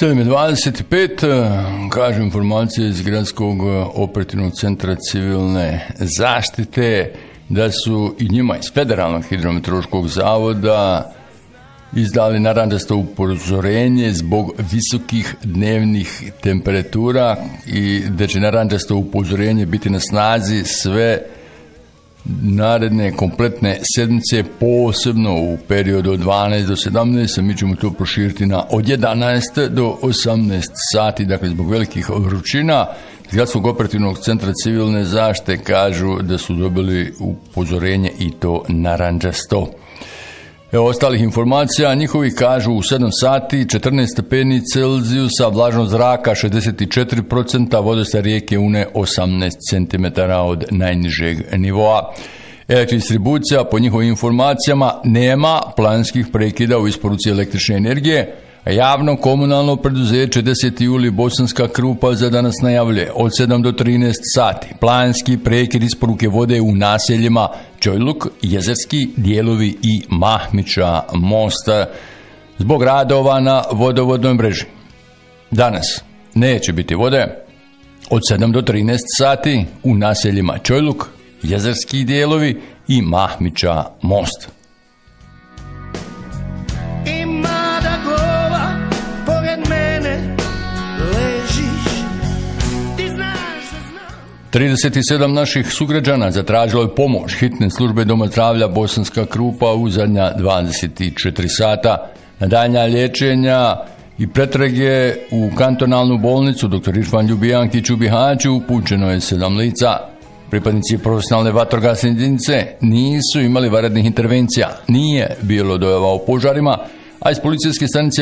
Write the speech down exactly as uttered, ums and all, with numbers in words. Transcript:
sedam je dvadeset pet, kažu informacije iz Gradskog operativnog centra civilne zaštite da su i njima iz Federalnog hidrometeorološkog zavoda izdali narandžasto upozorenje zbog visokih dnevnih temperatura i da će narandžasto upozorenje biti na snazi sve naredne kompletne sedmice, posebno u periodu od dvanaest do sedamnaest, a mi ćemo to proširiti na od jedanaest do osamnaest sati, dakle zbog velikih vrućina. Iz Gradskog operativnog centra civilne zaštite kažu da su dobili upozorenje i to narandžasto. Evo ostalih informacija, njihovi kažu u sedam sati četrnaest stepeni Celzijusa, vlažnost zraka šezdeset četiri posto, vodostaj rijeke Une osamnaest centimetara od najnižeg nivoa. Elektrodistribucija, po njihovim informacijama, nema planskih prekida u isporuci električne energije. Javno komunalno preduzeće deseti juli Bosanska Krupa za danas najavljuje od sedam do trinaest sati planski prekid isporuke vode u naseljima Čojluk, Jezerski, Dijelovi i Mahmića Mosta zbog radova na vodovodnoj mreži. Danas neće biti vode od sedam do trinaest sati u naseljima Čojluk, Jezerski Dijelovi i Mahmića Most. trideset sedam naših sugrađana zatražilo je pomoć hitne službe Doma zdravlja Bosanska Krupa u zadnja dvadeset četiri sata. Na daljnja liječenja i pretrage u kantonalnu bolnicu doktor Irfan Ljubijankić u Bihaću upućeno je sedam lica. Pripadnici profesionalne vatrogasne jedinice nisu imali vanrednih intervencija, nije bilo dojava o požarima, a iz policijske stanice